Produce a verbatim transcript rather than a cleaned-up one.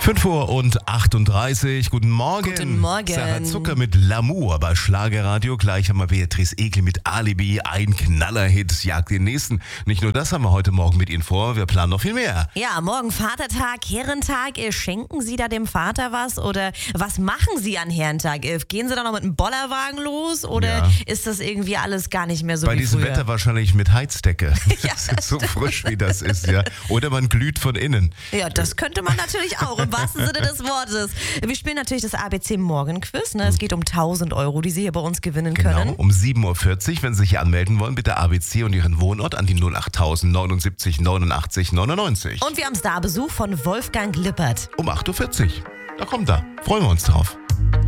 fünf Uhr und achtunddreißig. Guten Morgen. Guten Morgen. Sarah Zucker mit L'amour bei Schlagerradio. Gleich haben wir Beatrice Egli mit Alibi. Ein Knallerhit jagt den nächsten. Nicht nur das haben wir heute Morgen mit Ihnen vor. Wir planen noch viel mehr. Ja, morgen Vatertag, Herrentag. Schenken Sie da dem Vater was? Oder was machen Sie an Herrentag? Gehen Sie da noch mit einem Bollerwagen los? Oder Ja. ist das irgendwie alles gar nicht mehr so Bei wie diesem früher? Wetter wahrscheinlich mit Heizdecke. Ja, Das ist so frisch, wie das ist, ja. Oder man glüht von innen. Ja, das könnte man natürlich auch, im wahrsten Sinne des Wortes. Wir spielen natürlich das A B C Morgenquiz. Ne? Es geht um tausend Euro, die Sie hier bei uns gewinnen Genau, können. um sieben Uhr vierzig, wenn Sie sich hier anmelden wollen, bitte A B C und Ihren Wohnort an die null acht null null neun neunundachtzig neunundneunzig. Und wir haben Starbesuch von Wolfgang Lippert. Um acht Uhr vierzig. Da kommt er. Freuen wir uns drauf.